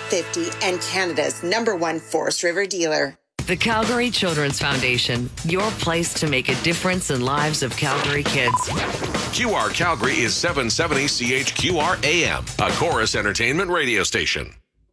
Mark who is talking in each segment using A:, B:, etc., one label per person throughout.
A: 50 and Canada's #1 Forest River dealer.
B: The Calgary Children's Foundation, your place to make a difference in lives of Calgary kids.
C: QR Calgary is 770 CHQR AM, a Chorus Entertainment radio station.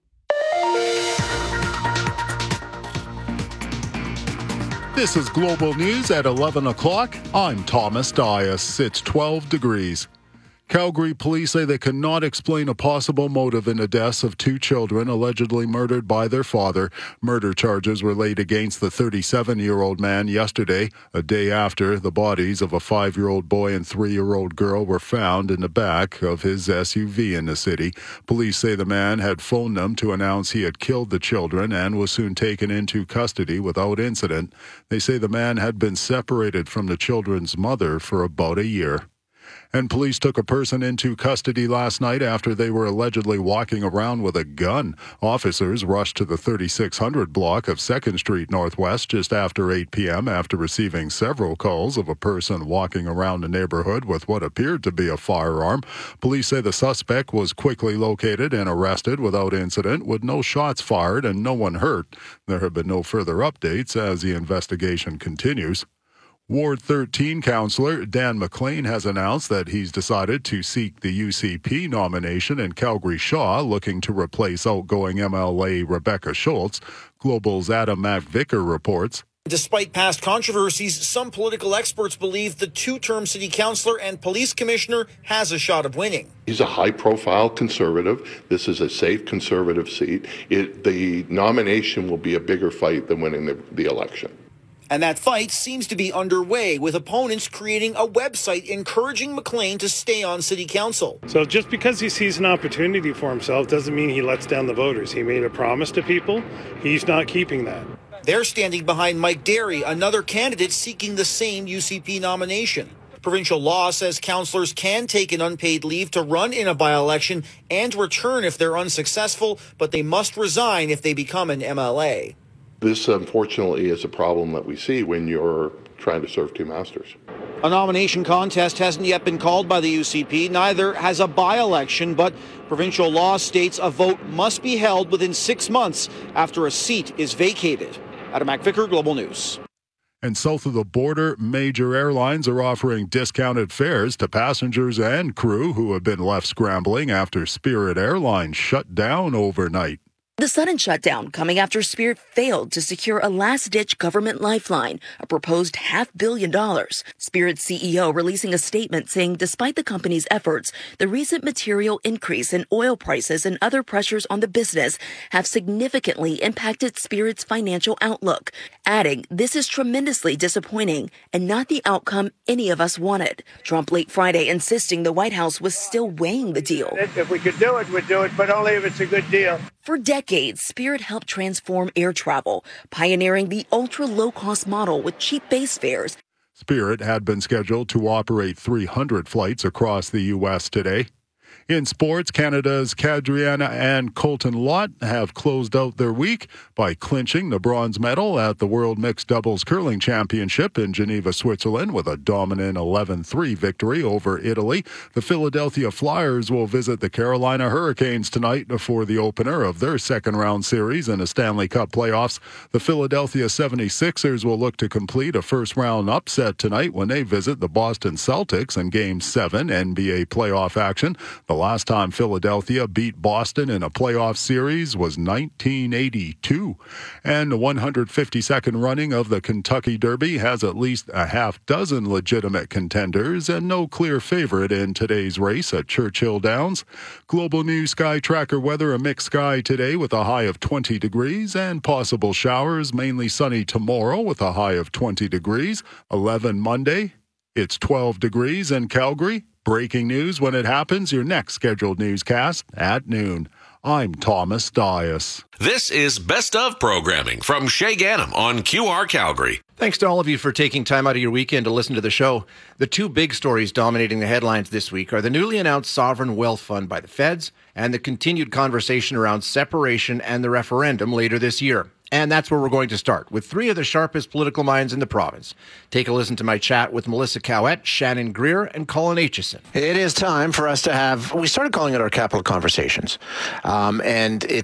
D: This is Global News at 11 o'clock. I'm Thomas Dias. It's 12 degrees. Calgary police say they cannot explain a possible motive in the deaths of 2 children allegedly murdered by their father. Murder charges were laid against the 37-year-old man yesterday, a day after the bodies of a 5-year-old boy and 3-year-old girl were found in the back of his SUV in the city. Police say the man had phoned them to announce he had killed the children and was soon taken into custody without incident. They say the man had been separated from the children's mother for about a year. And police took a person into custody last night after they were allegedly walking around with a gun. Officers rushed to the 3600 block of 2nd Street Northwest just after 8 p.m. after receiving several calls of a person walking around the neighborhood with what appeared to be a firearm. Police say the suspect was quickly located and arrested without incident, with no shots fired and no one hurt. There have been no further updates as the investigation continues. Ward 13 councillor Dan McLean has announced that he's decided to seek the UCP nomination in Calgary Shaw, looking to replace outgoing MLA Rebecca Schultz. Global's Adam McVicker reports.
E: Despite past controversies, some political experts believe the 2-term city councillor and police commissioner has a shot of winning.
F: He's a high-profile conservative. This is a safe conservative seat. The nomination will be a bigger fight than winning the election.
E: And that fight seems to be underway, with opponents creating a website encouraging McLean to stay on city council.
G: So just because he sees an opportunity for himself doesn't mean he lets down the voters. He made a promise to people. He's not keeping that.
E: They're standing behind Mike Derry, another candidate seeking the same UCP nomination. Provincial law says councillors can take an unpaid leave to run in a by-election and return if they're unsuccessful, but they must resign if they become an MLA.
F: This, unfortunately, is a problem that we see when you're trying to serve 2 masters.
E: A nomination contest hasn't yet been called by the UCP. Neither has a by-election, but provincial law states a vote must be held within 6 months after a seat is vacated. Adam McVicker, Global News.
D: And south of the border, major airlines are offering discounted fares to passengers and crew who have been left scrambling after Spirit Airlines shut down overnight.
H: The sudden shutdown coming after Spirit failed to secure a last-ditch government lifeline, a proposed $500 million. Spirit's CEO releasing a statement saying despite the company's efforts, the recent material increase in oil prices and other pressures on the business have significantly impacted Spirit's financial outlook, adding this is tremendously disappointing and not the outcome any of us wanted. Trump late Friday insisting the White House was still weighing the deal.
I: If we could do it, we'd do it, but only if it's a good deal.
H: For decades, Spirit helped transform air travel, pioneering the ultra-low-cost model with cheap base fares.
D: Spirit had been scheduled to operate 300 flights across the U.S. today. In sports, Canada's Kadriana and Colton Lott have closed out their week by clinching the bronze medal at the World Mixed Doubles Curling Championship in Geneva, Switzerland, with a dominant 11-3 victory over Italy. The Philadelphia Flyers will visit the Carolina Hurricanes tonight for the opener of their second-round series in the Stanley Cup playoffs. The Philadelphia 76ers will look to complete a first-round upset tonight when they visit the Boston Celtics in Game 7 NBA playoff action. The last time Philadelphia beat Boston in a playoff series was 1982. And the 152nd running of the Kentucky Derby has at least a half dozen legitimate contenders and no clear favorite in today's race at Churchill Downs. Global News Sky Tracker weather, a mixed sky today with a high of 20 degrees and possible showers, mainly sunny tomorrow with a high of 20 degrees. 11 Monday, it's 12 degrees in Calgary. Breaking news when it happens, your next scheduled newscast at noon. I'm Thomas Dias.
C: This is Best of programming from Shay Ganem on QR Calgary.
J: Thanks to all of you for taking time out of your weekend to listen to the show. The 2 big stories dominating the headlines this week are the newly announced Sovereign Wealth Fund by the feds and the continued conversation around separation and the referendum later this year. And that's where we're going to start, with 3 of the sharpest political minds in the province. Take a listen to my chat with Melissa Cowett, Shannon Greer, and Colin Aitchison.
K: It is time for us to have, we started calling it our Capital Conversations. And